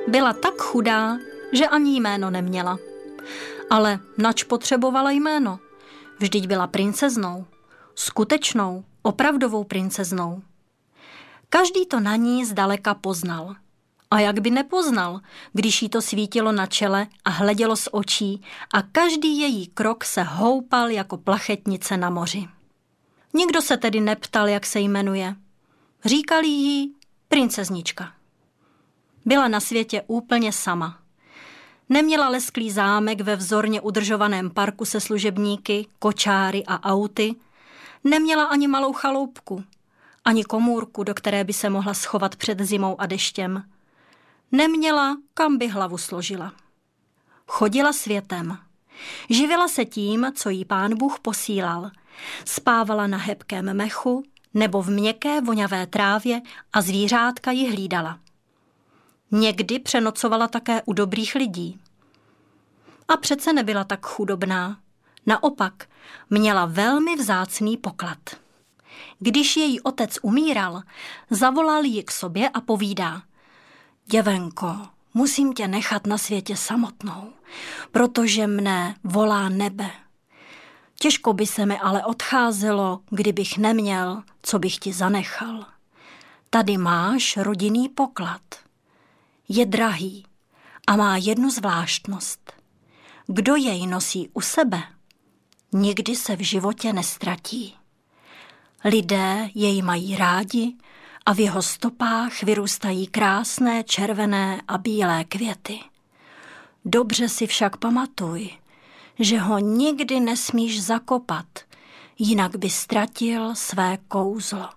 Byla tak chudá, že ani jméno neměla. Ale nač potřebovala jméno? Vždyť byla princeznou. Skutečnou, opravdovou princeznou. Každý to na ní zdaleka poznal. A jak by nepoznal, když jí to svítilo na čele a hledělo z očí a každý její krok se houpal jako plachetnice na moři. Nikdo se tedy neptal, jak se jmenuje. Říkali jí princeznička. Byla na světě úplně sama. Neměla lesklý zámek ve vzorně udržovaném parku se služebníky, kočáry a auty. Neměla ani malou chaloupku, ani komůrku, do které by se mohla schovat před zimou a deštěm. Neměla, kam by hlavu složila. Chodila světem. Živila se tím, co jí Pán Bůh posílal. Spávala na hebkém mechu nebo v měkké voňavé trávě a zvířátka ji hlídala. Někdy přenocovala také u dobrých lidí. A přece nebyla tak chudobná. Naopak, měla velmi vzácný poklad. Když její otec umíral, zavolal ji k sobě a povídá: Děvenko, musím tě nechat na světě samotnou, protože mne volá nebe. Těžko by se mi ale odcházelo, kdybych neměl, co bych ti zanechal. Tady máš rodinný poklad. Je drahý a má jednu zvláštnost. Kdo jej nosí u sebe, nikdy se v životě nestratí. Lidé jej mají rádi a v jeho stopách vyrůstají krásné červené a bílé květy. Dobře si však pamatuj, že ho nikdy nesmíš zakopat, jinak by ztratil své kouzlo.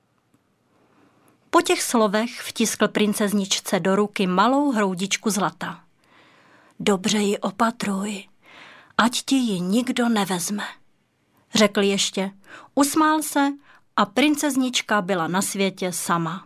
Po těch slovech vtiskl princezničce do ruky malou hroudičku zlata. Dobře ji opatruj, ať ti ji nikdo nevezme, řekl ještě, usmál se a princeznička byla na světě sama.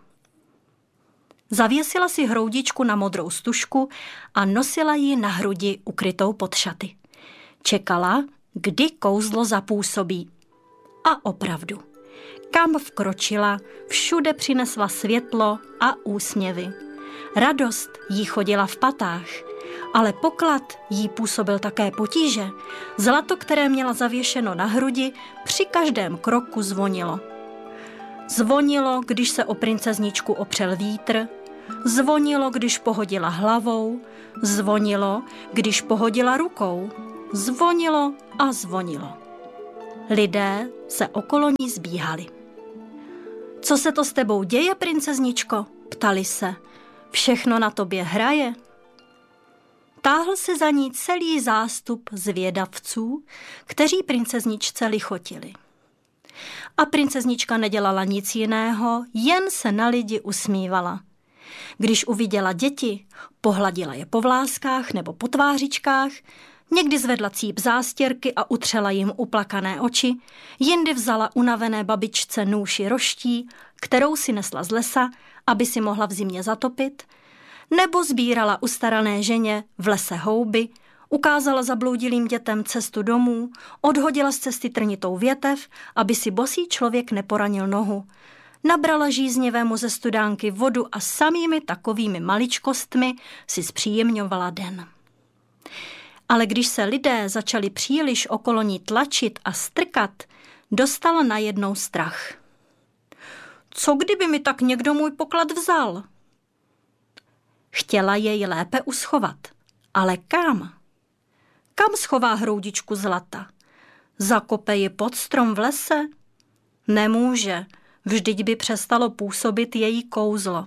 Zavěsila si hroudičku na modrou stužku a nosila ji na hrudi ukrytou pod šaty. Čekala, kdy kouzlo zapůsobí. A opravdu, kam vkročila, všude přinesla světlo a úsměvy. Radost jí chodila v patách, ale poklad jí působil také potíže. Zlato, které měla zavěšeno na hrudi, při každém kroku zvonilo. Zvonilo, když se o princezničku opřel vítr, zvonilo, když pohodila hlavou, zvonilo, když pohodila rukou, zvonilo a zvonilo. Lidé se okolo ní zbíhali. Co se to s tebou děje, princezničko? Ptali se. Všechno na tobě hraje? Táhl se za ní celý zástup zvědavců, kteří princezničce lichotili. A princeznička nedělala nic jiného, jen se na lidi usmívala. Když uviděla děti, pohladila je po vláskách nebo po tvářičkách, někdy zvedla cíp zástěrky a utřela jim uplakané oči, jindy vzala unavené babičce nůši roští, kterou si nesla z lesa, aby si mohla v zimě zatopit, nebo sbírala ustarané ženě v lese houby, ukázala zabloudilým dětem cestu domů, odhodila z cesty trnitou větev, aby si bosý člověk neporanil nohu. Nabrala žíznivému ze studánky vodu a samými takovými maličkostmi si zpříjemňovala den. Ale když se lidé začali příliš okolo ní tlačit a strkat, dostala najednou strach. Co kdyby mi tak někdo můj poklad vzal? Chtěla jej lépe uschovat, ale kam? Kam schová hroudičku zlata? Zakope ji pod strom v lese? Nemůže, vždyť by přestalo působit její kouzlo.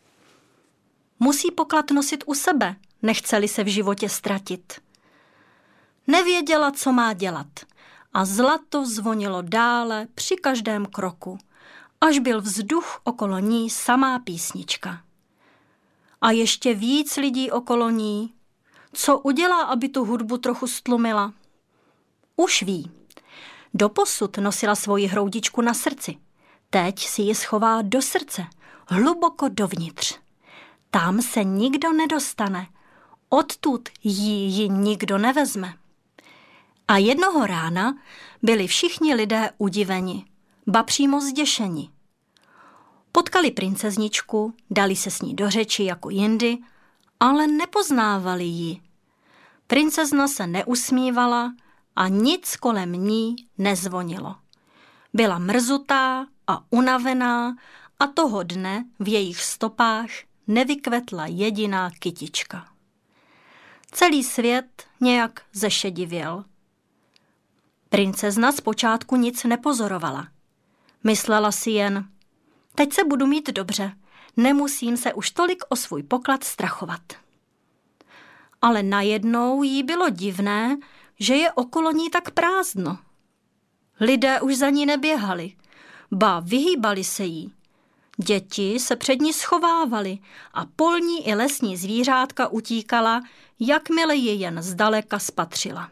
Musí poklad nosit u sebe, nechce-li se v životě ztratit. Nevěděla, co má dělat a zlato zvonilo dále při každém kroku, až byl vzduch okolo ní samá písnička. A ještě víc lidí okolo ní. Co udělá, aby tu hudbu trochu stlumila? Už ví. Doposud nosila svoji hroudičku na srdci. Teď si ji schová do srdce, hluboko dovnitř. Tam se nikdo nedostane. Odtud ji nikdo nevezme. A jednoho rána byli všichni lidé udiveni, ba přímo zděšeni. Potkali princezničku, dali se s ní do řeči jako jindy ale nepoznávali ji. Princezna se neusmívala a nic kolem ní nezvonilo. Byla mrzutá a unavená a toho dne v jejich stopách nevykvetla jediná kytička. Celý svět nějak zešedivěl. Princezna zpočátku nic nepozorovala. Myslela si jen, teď se budu mít dobře, nemusím se už tolik o svůj poklad strachovat. Ale najednou jí bylo divné, že je okolo ní tak prázdno. Lidé už za ní neběhali, ba vyhýbali se jí. Děti se před ní schovávaly a polní i lesní zvířátka utíkala, jakmile ji jen zdaleka spatřila.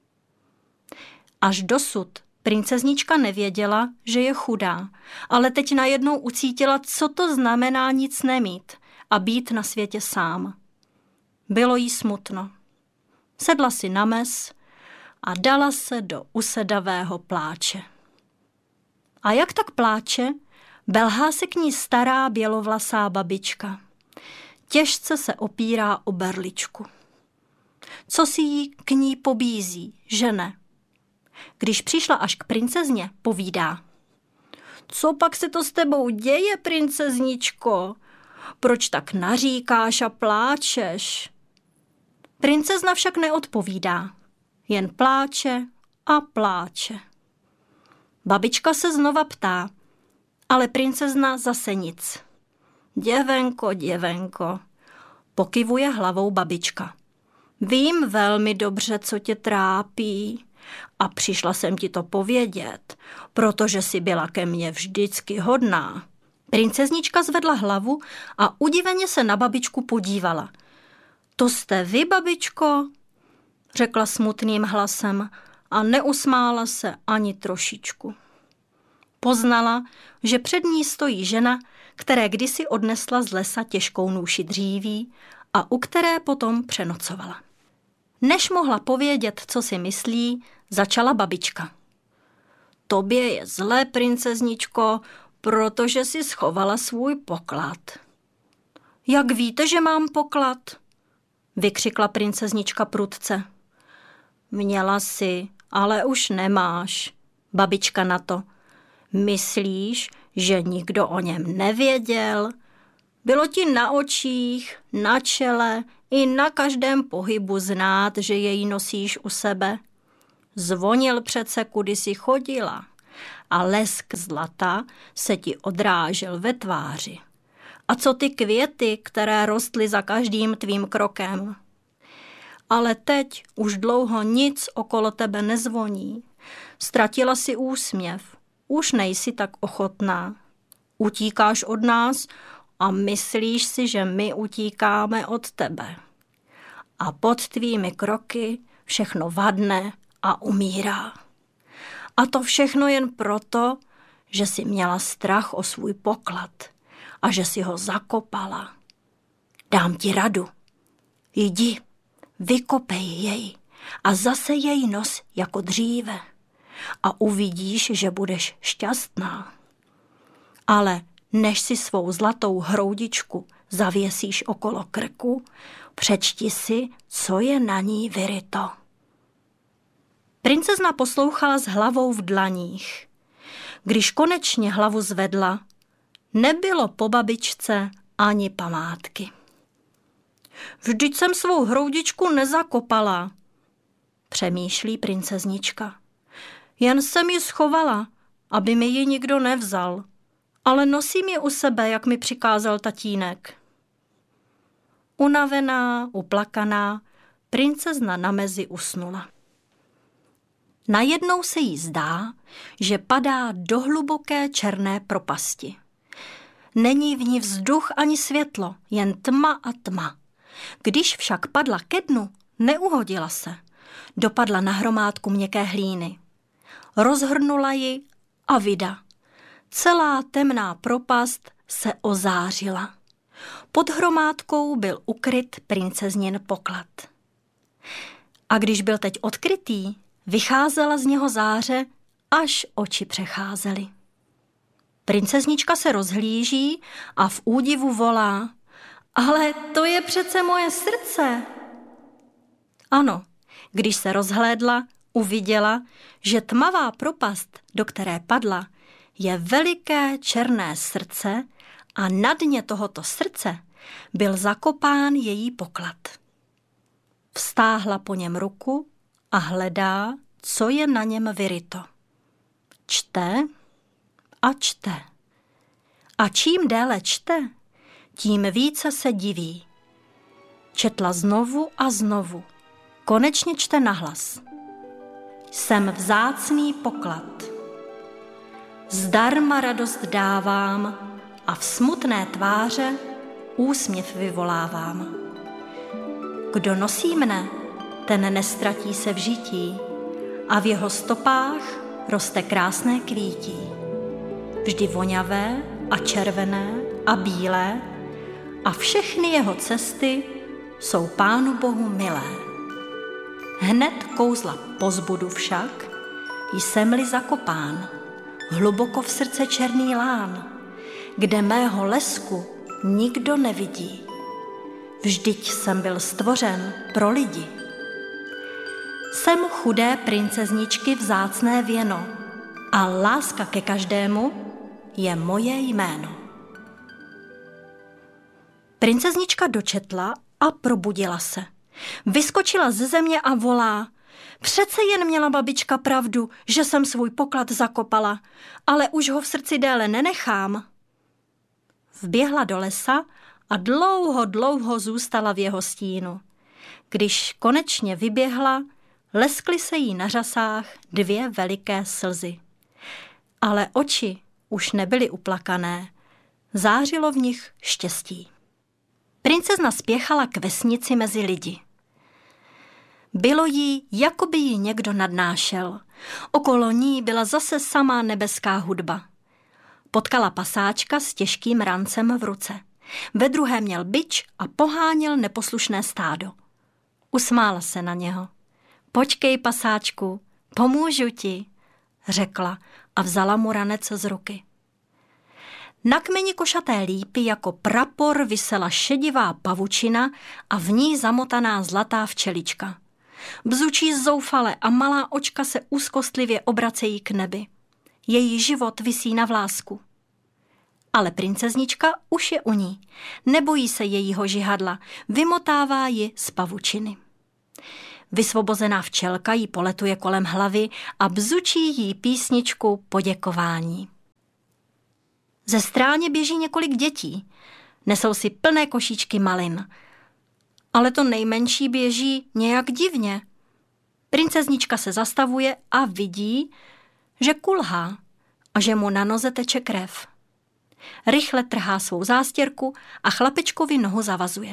Až dosud princeznička nevěděla, že je chudá, ale teď najednou ucítila, co to znamená nic nemít a být na světě sám. Bylo jí smutno. Sedla si na mez a dala se do usedavého pláče. A jak tak pláče, belhá se k ní stará bělovlasá babička. Těžce se opírá o berličku. Co si jí k ní pobízí, že ne? Když přišla až k princezně, povídá. Co pak se to s tebou děje, princezničko? Proč tak naříkáš a pláčeš? Princezna však neodpovídá, jen pláče a pláče. Babička se znova ptá, ale princezna zase nic. Děvenko, děvenko, pokyvuje hlavou babička. Vím velmi dobře, co tě trápí a přišla jsem ti to povědět, protože jsi byla ke mně vždycky hodná. Princeznička zvedla hlavu a udiveně se na babičku podívala. To jste vy, babičko? Řekla smutným hlasem a neusmála se ani trošičku. Poznala, že před ní stojí žena, které kdysi odnesla z lesa těžkou nůši dříví a u které potom přenocovala. Než mohla povědět, co si myslí, začala babička. Tobě je zlé, princezničko, protože si schovala svůj poklad. Jak víte, že mám poklad? Vykřikla princeznička prudce. Měla si, ale už nemáš. Babička na to. Myslíš, že nikdo o něm nevěděl? Bylo ti na očích, na čele i na každém pohybu znát, že jej nosíš u sebe. Zvonil přece, kudy si chodila a lesk zlata se ti odrážel ve tváři. A co ty květy, které rostly za každým tvým krokem? Ale teď už dlouho nic okolo tebe nezvoní. Ztratila si úsměv, už nejsi tak ochotná. Utíkáš od nás a myslíš si, že my utíkáme od tebe. A pod tvými kroky všechno vadne a umírá. A to všechno jen proto, že jsi měla strach o svůj poklad a že si ho zakopala. Dám ti radu. Jdi, vykopej jej a zase jej nos jako dříve a uvidíš, že budeš šťastná. Ale než si svou zlatou hroudičku zavěsíš okolo krku, přečti si, co je na ní vyryto. Princezna poslouchala s hlavou v dlaních. Když konečně hlavu zvedla, nebylo po babičce ani památky. Vždyť jsem svou hroudičku nezakopala, přemýšlí princeznička. Jen jsem ji schovala, aby mi ji nikdo nevzal, ale nosím ji u sebe, jak mi přikázal tatínek. Unavená, uplakaná, princezna na mezi usnula. Najednou se jí zdá, že padá do hluboké černé propasti. Není v ní vzduch ani světlo, jen tma a tma. Když však padla ke dnu, neuhodila se. Dopadla na hromádku měkké hlíny. Rozhrnula ji a vida. Celá temná propast se ozářila. Pod hromádkou byl ukryt princeznin poklad. A když byl teď odkrytý, vycházela z něho záře, až oči přecházely. Princeznička se rozhlíží a v údivu volá: Ale to je přece moje srdce. Ano, když se rozhlédla, uviděla, že tmavá propast, do které padla, je veliké černé srdce a na dně tohoto srdce byl zakopán její poklad. Vztáhla po něm ruku a hledá, co je na něm vyryto. Čte a čte. A čím déle čte, tím více se diví. Četla znovu a znovu. Konečně čte nahlas. Jsem vzácný poklad. Zdarma radost dávám a v smutné tváře úsměv vyvolávám. Kdo nosí mne, ten nestratí se v žití a v jeho stopách roste krásné kvítí. Vždy voňavé a červené a bílé a všechny jeho cesty jsou Pánu Bohu milé. Hned kouzla pozbudu však, jsem-li zakopán, hluboko v srdce černý lán, kde mého lesku nikdo nevidí. Vždyť jsem byl stvořen pro lidi. Jsem chudé princezničky vzácné věno a láska ke každému je moje jméno. Princeznička dočetla a probudila se. Vyskočila ze země a volá: Přece jen měla babička pravdu, že jsem svůj poklad zakopala, ale už ho v srdci déle nenechám. Vběhla do lesa a dlouho zůstala v jeho stínu. Když konečně vyběhla, leskly se jí na řasách 2 veliké slzy. Ale oči už nebyly uplakané, zářilo v nich štěstí. Princezna spěchala k vesnici mezi lidi. Bylo jí, jako by ji někdo nadnášel. Okolo ní byla zase samá nebeská hudba. Potkala pasáčka s těžkým rancem v ruce. Ve druhé měl bič a poháněl neposlušné stádo. Usmála se na něho. Počkej, pasáčku, pomůžu ti, řekla a vzala mu ranec z ruky. Na kmeni košaté lípy jako prapor visela šedivá pavučina a v ní zamotaná zlatá včelička. Bzučí zoufale a malá očka se úzkostlivě obracejí k nebi. Její život visí na vlásku. Ale princeznička už je u ní. Nebojí se jejího žihadla, vymotává ji z pavučiny. Vysvobozená včelka jí poletuje kolem hlavy a bzučí jí písničku poděkování. Ze stráně běží několik dětí. Nesou si plné košíčky malin. Ale to nejmenší běží nějak divně. Princeznička se zastavuje a vidí, že kulhá a že mu na noze teče krev. Rychle trhá svou zástěrku a chlapečkovi nohu zavazuje.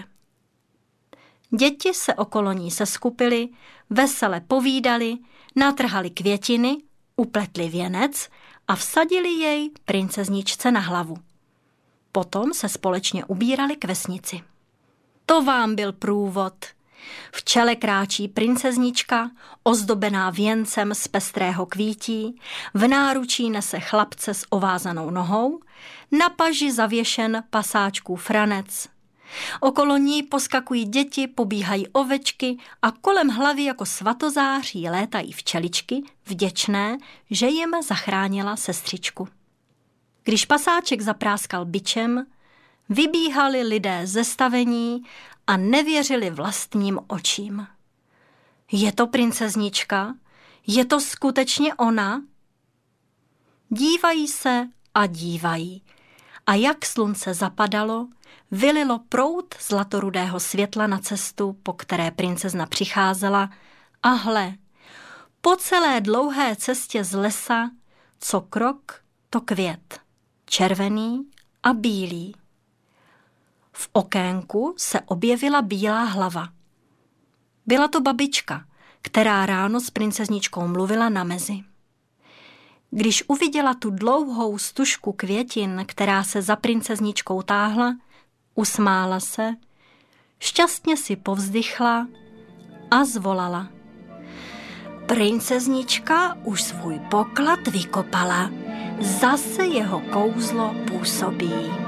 Děti se okolo ní seskupily, vesele povídali, natrhali květiny, upletli věnec a vsadili jej princezničce na hlavu. Potom se společně ubírali k vesnici. To vám byl průvod. V čele kráčí princeznička, ozdobená věncem z pestrého kvítí, v náručí nese chlapce s ovázanou nohou, na paži zavěšen pasáčkův ranec. Okolo ní poskakují děti, pobíhají ovečky a kolem hlavy jako svatozáří létají včeličky, vděčné, že jim zachránila sestřičku. Když pasáček zapráskal bičem, vybíhali lidé ze stavení a nevěřili vlastním očím. Je to princeznička? Je to skutečně ona? Dívají se a dívají. A jak slunce zapadalo, vylilo proud zlatorudého světla na cestu, po které princezna přicházela, a hle, po celé dlouhé cestě z lesa, co krok, to květ, červený a bílý. V okénku se objevila bílá hlava. Byla to babička, která ráno s princezničkou mluvila na mezi. Když uviděla tu dlouhou stužku květin, která se za princezničkou táhla, usmála se, šťastně si povzdychla a zvolala. Princeznička už svůj poklad vykopala, zase jeho kouzlo působí.